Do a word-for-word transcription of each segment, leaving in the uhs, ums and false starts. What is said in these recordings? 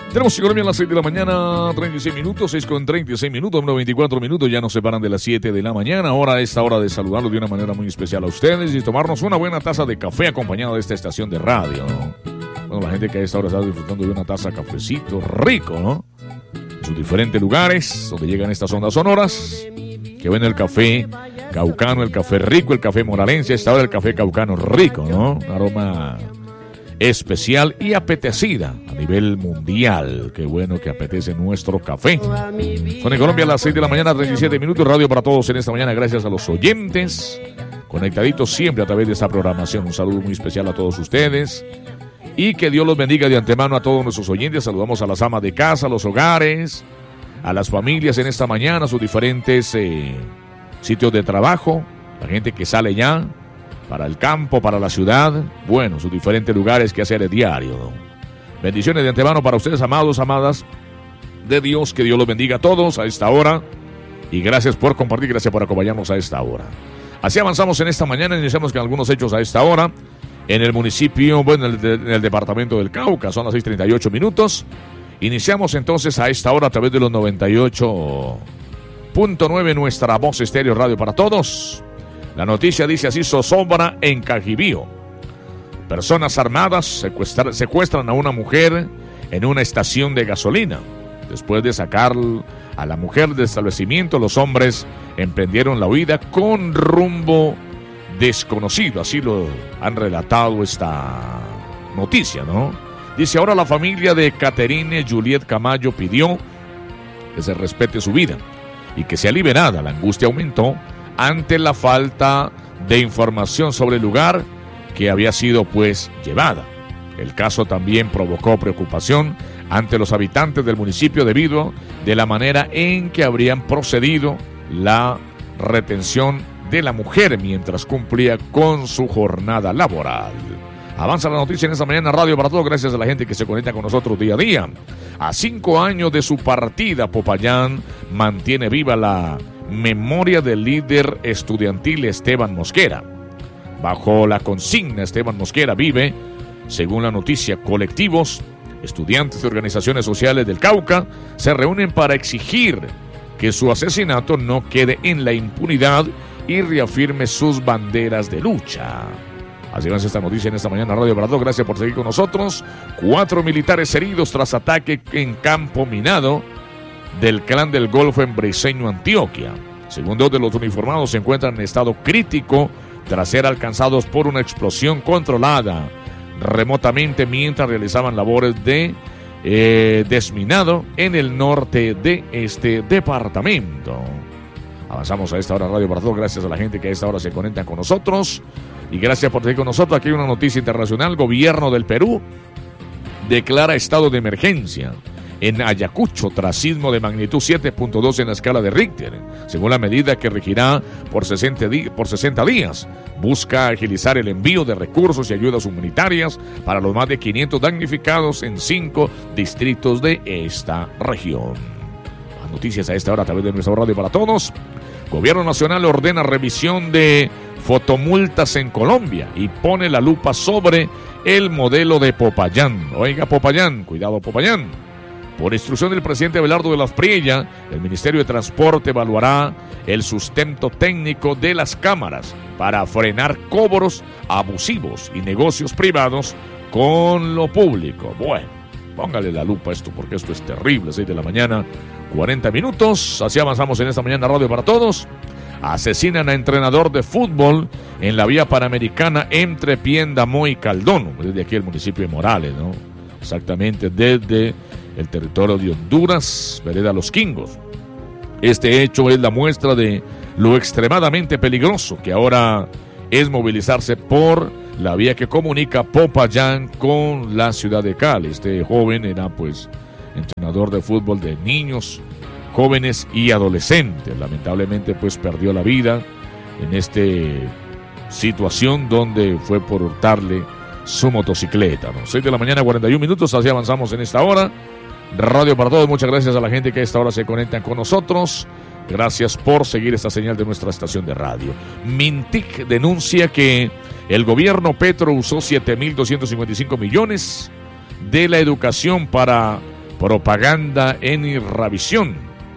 Tenemos Colombia a las seis de la mañana, treinta y seis minutos, seis con treinta y seis minutos, unos veinticuatro minutos, ya nos separan de las siete de la mañana. Ahora es hora de saludarlos de una manera muy especial a ustedes y tomarnos una buena taza de café acompañada de esta estación de radio, ¿no? Bueno, la gente que a esta hora está disfrutando de una taza de cafecito rico, ¿no? En sus diferentes lugares donde llegan estas ondas sonoras, que ven el café caucano, el café rico, el café moralense, esta hora el café caucano rico, ¿no? Un aroma especial y apetecida a nivel mundial. Qué bueno que apetece nuestro café. Son en Colombia a las seis de la mañana, treinta y siete minutos. Radio para todos en esta mañana, gracias a los oyentes conectaditos siempre a través de esta programación. Un saludo muy especial a todos ustedes y que Dios los bendiga de antemano a todos nuestros oyentes. Saludamos a las amas de casa, a los hogares, a las familias en esta mañana, a sus diferentes eh, sitios de trabajo, la gente que sale ya para el campo, para la ciudad, bueno, sus diferentes lugares que hacer el diario, ¿no? Bendiciones de antemano para ustedes, amados, amadas de Dios, que Dios los bendiga a todos a esta hora, y gracias por compartir, gracias por acompañarnos a esta hora. Así avanzamos en esta mañana, iniciamos con algunos hechos a esta hora, en el municipio, bueno, en el, de, en el departamento del Cauca, son las seis treinta y ocho minutos, iniciamos entonces a esta hora a través de los noventa y ocho punto nueve, nuestra voz estéreo radio para todos. La noticia dice así: zozobra en Cajibío. Personas armadas secuestra, secuestran a una mujer en una estación de gasolina. Después de sacar a la mujer del establecimiento, los hombres emprendieron la huida con rumbo desconocido. Así lo han relatado esta noticia, ¿no? Dice: ahora la familia de Caterine Juliet Camayo pidió que se respete su vida y que sea liberada. La angustia aumentó ante la falta de información sobre el lugar que había sido pues llevada. El caso también provocó preocupación ante los habitantes del municipio debido de la manera en que habrían procedido la retención de la mujer mientras cumplía con su jornada laboral. Avanza la noticia en esta mañana, Radio para Todos, gracias a la gente que se conecta con nosotros día a día. A cinco años de su partida, Popayán mantiene viva la memoria del líder estudiantil Esteban Mosquera. Bajo la consigna Esteban Mosquera vive, según la noticia, colectivos, estudiantes de organizaciones sociales del Cauca se reúnen para exigir que su asesinato no quede en la impunidad y reafirme sus banderas de lucha. Así va esta noticia en esta mañana, Radio Brado. Gracias por seguir con nosotros. Cuatro militares heridos tras ataque en campo minado del Clan del Golfo en Briceño, Antioquia. Según dos de los uniformados, se encuentran en estado crítico tras ser alcanzados por una explosión controlada remotamente mientras realizaban labores de eh, desminado en el norte de este departamento. Avanzamos a esta hora, Radio Brado. Gracias a la gente que a esta hora se conecta con nosotros y gracias por seguir con nosotros. Aquí hay una noticia internacional. Gobierno del Perú declara estado de emergencia en Ayacucho tras sismo de magnitud siete punto dos en la escala de Richter. Según la medida que regirá por sesenta, di- por sesenta días, busca agilizar el envío de recursos y ayudas humanitarias para los más de quinientos damnificados en cinco distritos de esta región. Las noticias a esta hora a través de nuestra radio para todos. Gobierno Nacional ordena revisión de fotomultas en Colombia y pone la lupa sobre el modelo de Popayán. Oiga, Popayán, cuidado, Popayán. Por instrucción del presidente Abelardo de la Espriella, el Ministerio de Transporte evaluará el sustento técnico de las cámaras para frenar cobros abusivos y negocios privados con lo público. Bueno, póngale la lupa a esto porque esto es terrible. seis de la mañana, cuarenta minutos. Así avanzamos en esta mañana, Radio para Todos. Asesinan a entrenador de fútbol en la vía panamericana entre Piendamó y Caldono, desde aquí el municipio de Morales, ¿no? Exactamente, desde el territorio de Honduras, vereda Los Quingos. Este hecho es la muestra de lo extremadamente peligroso que ahora es movilizarse por la vía que comunica Popayán con la ciudad de Cali. Este joven era pues entrenador de fútbol de niños, jóvenes y adolescentes. Lamentablemente pues perdió la vida en esta situación donde fue por hurtarle su motocicleta, ¿no? seis de la mañana, cuarenta y un minutos, así avanzamos en esta hora. Radio para Todos, muchas gracias a la gente que a esta hora se conectan con nosotros. Gracias por seguir esta señal de nuestra estación de radio. Mintic denuncia que el gobierno Petro usó siete mil doscientos cincuenta y cinco millones de la educación para propaganda en Irravisión.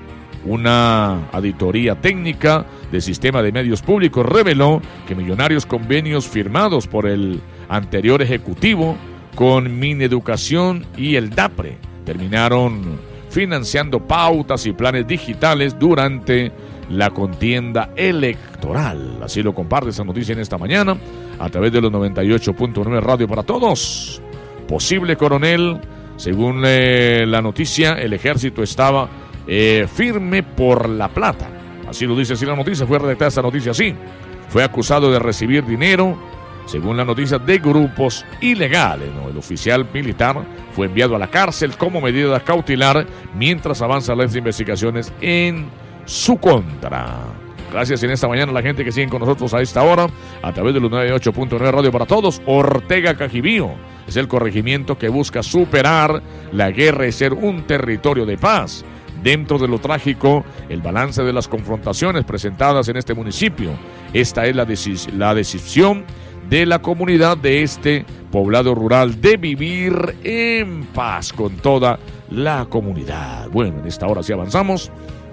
Una auditoría técnica del sistema de medios públicos reveló que millonarios convenios firmados por el anterior ejecutivo con Mineducación y el DAPRE terminaron financiando pautas y planes digitales durante la contienda electoral. Así lo comparte esa noticia en esta mañana a través de los noventa y ocho punto nueve Radio para Todos. Posible coronel, según eh, la noticia, el ejército estaba eh, firme por la plata. Así lo dice así la noticia, fue redactada esta noticia así. Fue acusado de recibir dinero, según la noticia, de grupos ilegales, ¿no? El oficial militar fue enviado a la cárcel como medida cautelar mientras avanzan las investigaciones en su contra. Gracias en esta mañana a la gente que sigue con nosotros a esta hora a través de los noventa y ocho punto nueve Radio para Todos. Ortega Cajibío es el corregimiento que busca superar la guerra y ser un territorio de paz. Dentro de lo trágico, el balance de las confrontaciones presentadas en este municipio. Esta es la, decis- la decisión de la comunidad de este poblado rural de vivir en paz con toda la comunidad. Bueno, en esta hora sí avanzamos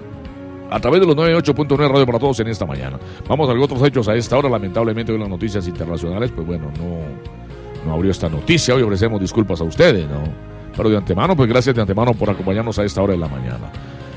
a través de los noventa y ocho punto nueve Radio para Todos en esta mañana. Vamos a ver otros hechos a esta hora. Lamentablemente hoy las noticias internacionales, pues bueno, no, no abrió esta noticia. Hoy ofrecemos disculpas a ustedes, ¿no? Pero de antemano, pues gracias de antemano por acompañarnos a esta hora de la mañana.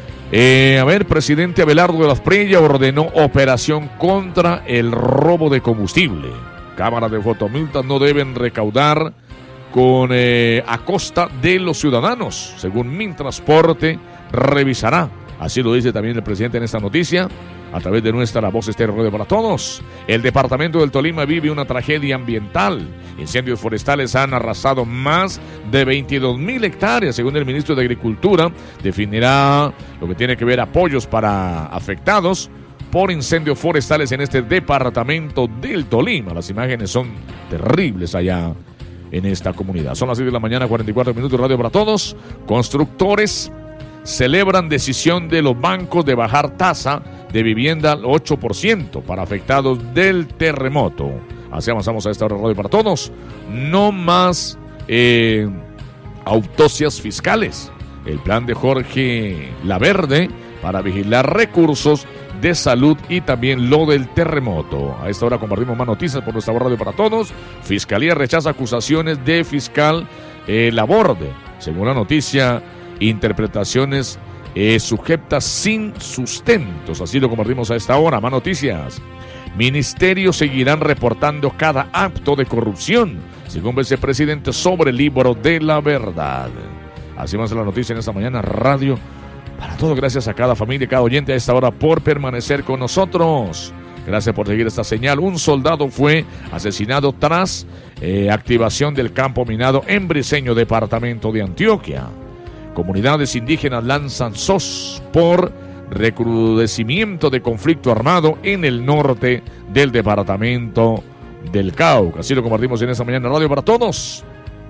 Eh, a ver, presidente Abelardo de las Prella ordenó operación contra el robo de combustible. Cámaras de fotomultas no deben recaudar con eh, a costa de los ciudadanos. Según Mintransporte, revisará. Así lo dice también el presidente en esta noticia, a través de nuestra Voz Estéreo Radio para Todos. El departamento del Tolima vive una tragedia ambiental. Incendios forestales han arrasado más de veintidós mil hectáreas. Según el ministro de Agricultura, definirá lo que tiene que ver apoyos para afectados por incendios forestales en este departamento del Tolima. Las imágenes son terribles allá en esta comunidad. Son las seis de la mañana, cuarenta y cuatro minutos, Radio para Todos. Constructores celebran decisión de los bancos de bajar tasa de vivienda al ocho por ciento para afectados del terremoto. Así avanzamos a esta hora, Radio para Todos. No más eh, autopsias fiscales. El plan de Jorge Laverde para vigilar recursos de salud y también lo del terremoto. A esta hora compartimos más noticias por nuestra Radio para Todos. Fiscalía rechaza acusaciones de fiscal eh, Laborde. Según la noticia, interpretaciones eh, sujetas sin sustentos. Así lo compartimos a esta hora. Más noticias. Ministerios seguirán reportando cada acto de corrupción, según vicepresidente, sobre el libro de la verdad. Así va a ser la noticia en esta mañana, Radio para Todos. Gracias a cada familia, cada oyente a esta hora por permanecer con nosotros. Gracias por seguir esta señal. Un soldado fue asesinado tras eh, activación del campo minado en Briceño, departamento de Antioquia. Comunidades indígenas lanzan S O S por recrudecimiento de conflicto armado en el norte del departamento del Cauca. Así lo compartimos en esta mañana, Radio para Todos.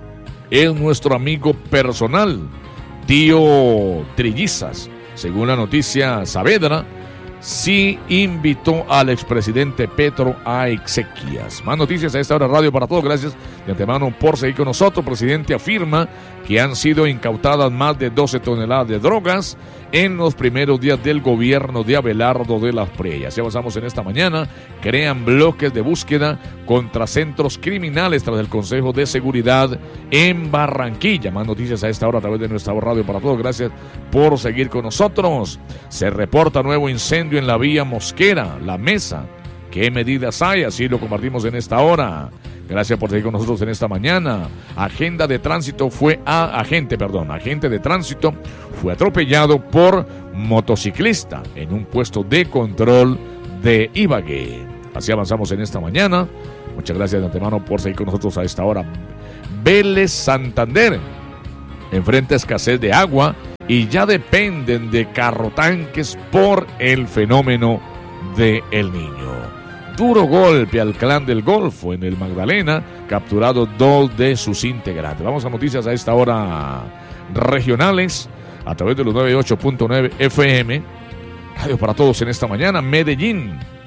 Es nuestro amigo personal, tío Trillizas. Según la noticia Saavedra, sí invitó al expresidente Petro a exequias. Más noticias a esta hora, Radio para Todos. Gracias de antemano por seguir con nosotros. El presidente afirma que han sido incautadas más de doce toneladas de drogas en los primeros días del gobierno de Abelardo de las Prellas. Ya avanzamos en esta mañana. Crean bloques de búsqueda contra centros criminales tras el Consejo de Seguridad en Barranquilla. Más noticias a esta hora a través de nuestra Radio para Todos. Gracias por seguir con nosotros. Se reporta nuevo incendio en la vía Mosquera, La Mesa. ¿Qué medidas hay? Así lo compartimos en esta hora. Gracias por seguir con nosotros en esta mañana. Agenda de tránsito fue a agente, perdón, agente de tránsito fue atropellado por motociclista en un puesto de control de Ibagué. Así avanzamos en esta mañana. Muchas gracias de antemano por seguir con nosotros a esta hora. Vélez Santander enfrenta escasez de agua y ya dependen de carrotanques por el fenómeno de El Niño. Duro golpe al clan del Golfo en el Magdalena, capturado dos de sus integrantes. Vamos a noticias a esta hora regionales a través de los noventa y ocho punto nueve F M. Radio para Todos en esta mañana. Medellín.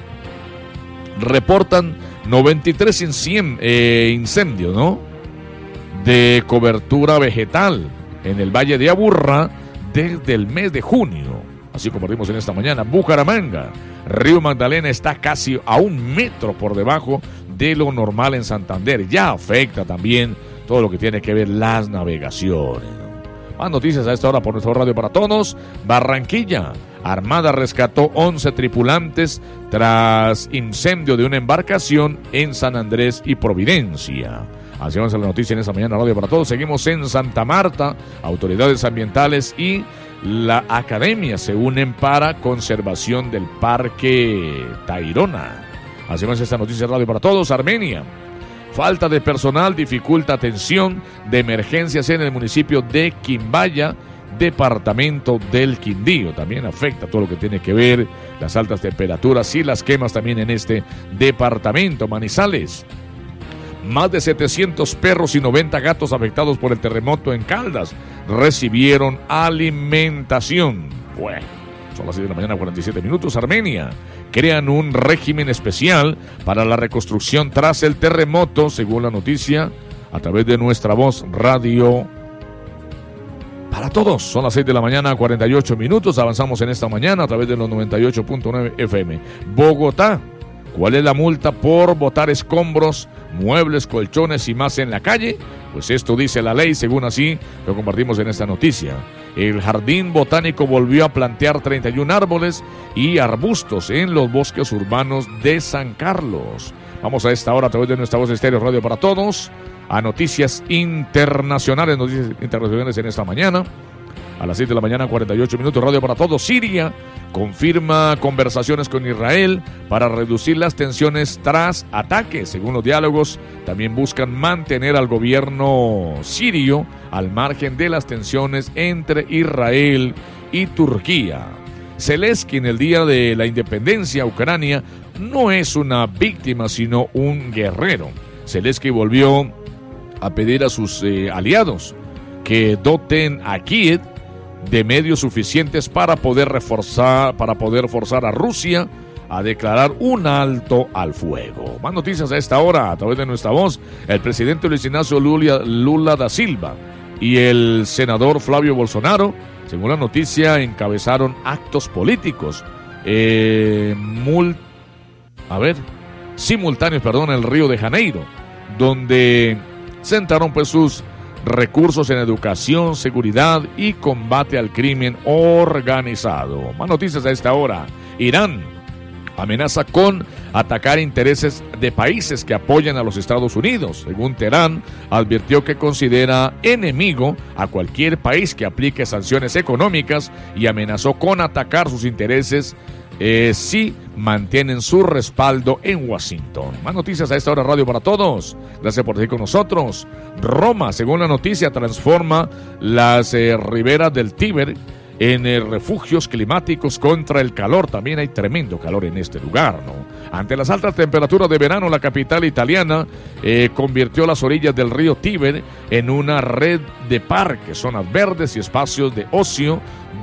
Reportan noventa y tres incendios, ¿no? De cobertura vegetal en el Valle de Aburrá desde el mes de junio. Así compartimos en esta mañana. Bucaramanga, Río Magdalena está casi a un metro por debajo de lo normal en Santander. Ya afecta también todo lo que tiene que ver las navegaciones. Más noticias a esta hora por nuestra radio para todos. Barranquilla, Armada rescató once tripulantes tras incendio de una embarcación en San Andrés y Providencia. Así vamos a la noticia en esta mañana radio para todos. Seguimos en Santa Marta. Autoridades ambientales y la academia se unen para conservación del Parque Tayrona. Así vamos a esta noticia radio para todos. Armenia. Falta de personal dificulta atención de emergencias en el municipio de Quimbaya, departamento del Quindío. También afecta todo lo que tiene que ver las altas temperaturas y las quemas también en este departamento. Manizales. Más de setecientos perros y noventa gatos afectados por el terremoto en Caldas recibieron alimentación. Bueno, son las seis de la mañana, cuarenta y siete minutos. Armenia. Crean un régimen especial para la reconstrucción tras el terremoto, según la noticia, a través de nuestra voz radio para todos. Son las seis de la mañana, cuarenta y ocho minutos. Avanzamos en esta mañana a través de los noventa y ocho punto nueve F M. Bogotá. ¿Cuál es la multa por botar escombros, muebles, colchones y más en la calle? Pues esto dice la ley, según así lo compartimos en esta noticia. El Jardín Botánico volvió a plantear treinta y un árboles y arbustos en los bosques urbanos de San Carlos. Vamos a esta hora a través de nuestra voz estéreo radio para todos a noticias internacionales, noticias internacionales en esta mañana. A las seis de la mañana, cuarenta y ocho minutos, radio para todos. Siria confirma conversaciones con Israel para reducir las tensiones tras ataques. Según los diálogos, también buscan mantener al gobierno sirio al margen de las tensiones entre Israel y Turquía. Zelensky, en el día de la independencia, Ucrania no es una víctima, sino un guerrero. Zelensky volvió a pedir a sus eh, aliados que doten a Kiev de medios suficientes para poder reforzar, para poder forzar a Rusia a declarar un alto al fuego. Más noticias a esta hora a través de nuestra voz. El presidente Luis Ignacio Lula, Lula da Silva y el senador Flavio Bolsonaro, según la noticia, encabezaron actos políticos eh, mul, a ver, simultáneos, perdón, en el Río de Janeiro, donde sentaron pues sus recursos en educación, seguridad y combate al crimen organizado. Más noticias a esta hora. Irán amenaza con atacar intereses de países que apoyan a los Estados Unidos. Según Teherán, advirtió que considera enemigo a cualquier país que aplique sanciones económicas y amenazó con atacar sus intereses Eh, sí mantienen su respaldo en Washington. Más noticias a esta hora, radio para todos. Gracias por seguir con nosotros. Roma, según la noticia, transforma las eh, riberas del Tíber en eh, refugios climáticos contra el calor. También hay tremendo calor en este lugar, ¿no? Ante las altas temperaturas de verano, la capital italiana eh, convirtió las orillas del río Tíber en una red de parques, zonas verdes y espacios de ocio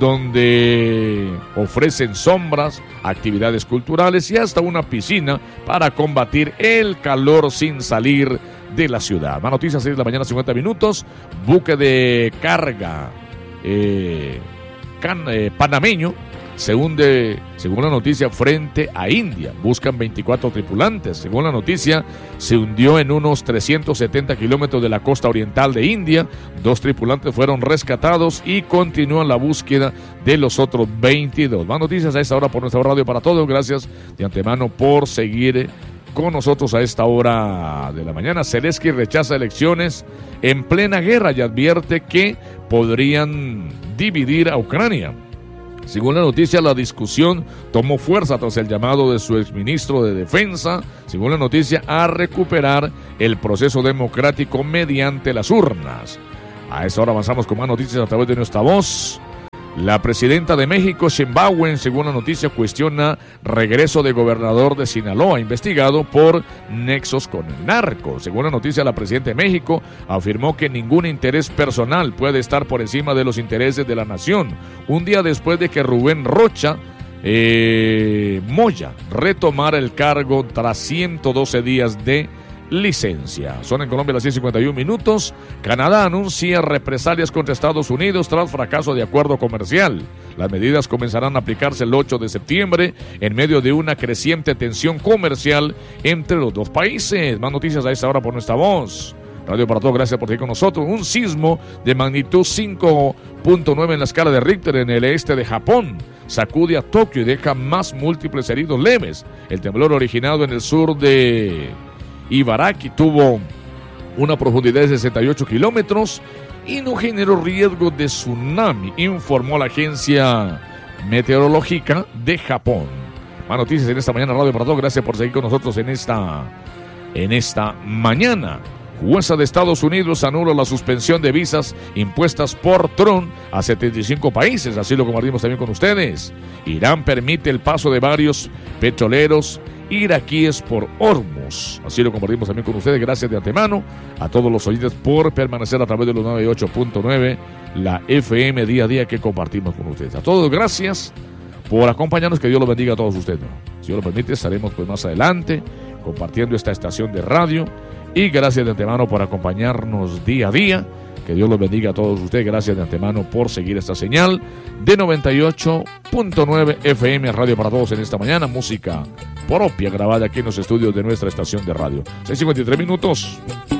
donde ofrecen sombras, actividades culturales y hasta una piscina para combatir el calor sin salir de la ciudad. Más noticias, seis de la mañana, cincuenta minutos. Buque de carga eh, can, eh, panameño se hunde, según la noticia, frente a India. Buscan veinticuatro tripulantes. Según la noticia, se hundió en unos trescientos setenta kilómetros de la costa oriental de India. Dos tripulantes fueron rescatados y continúan la búsqueda de los otros veintidós. Más noticias a esta hora por nuestra radio para todos. Gracias de antemano por seguir con nosotros a esta hora de la mañana. Zelensky rechaza elecciones en plena guerra y advierte que podrían dividir a Ucrania. Según la noticia, la discusión tomó fuerza tras el llamado de su exministro de Defensa, según la noticia, a recuperar el proceso democrático mediante las urnas. A esta hora avanzamos con más noticias a través de nuestra voz. La presidenta de México, Sheinbaum, según la noticia, cuestiona regreso de gobernador de Sinaloa, investigado por nexos con el narco. Según la noticia, la presidenta de México afirmó que ningún interés personal puede estar por encima de los intereses de la nación. Un día después de que Rubén Rocha eh, Moya retomara el cargo tras ciento doce días de licencia. Son en Colombia las seis cincuenta y un minutos. Canadá anuncia represalias contra Estados Unidos tras fracaso de acuerdo comercial. Las medidas comenzarán a aplicarse el ocho de septiembre en medio de una creciente tensión comercial entre los dos países. Más noticias a esta hora por nuestra voz. Radio para Todos, gracias por estar con nosotros. Un sismo de magnitud cinco punto nueve en la escala de Richter en el este de Japón sacude a Tokio y deja más múltiples heridos leves. El temblor originado en el sur de Ibaraki tuvo una profundidad de sesenta y ocho kilómetros y no generó riesgo de tsunami, informó la agencia meteorológica de Japón. Más noticias en esta mañana, Radio para Todos. Gracias por seguir con nosotros en esta, en esta mañana. Jueza de Estados Unidos anula la suspensión de visas impuestas por Trump a setenta y cinco países, así lo compartimos también con ustedes. Irán permite el paso de varios petroleros iraquíes por Hormuz, así lo compartimos también con ustedes. Gracias de antemano a todos los oyentes por permanecer a través de los noventa y ocho punto nueve, la F M día a día que compartimos con ustedes. A todos gracias por acompañarnos, que Dios los bendiga a todos ustedes. Si Dios lo permite, estaremos pues más adelante compartiendo esta estación de radio. Y gracias de antemano por acompañarnos día a día. Que Dios los bendiga a todos ustedes. Gracias de antemano por seguir esta señal de noventa y ocho punto nueve F M Radio para Todos en esta mañana. Música propia grabada aquí en los estudios de nuestra estación de radio. seis cincuenta y tres minutos.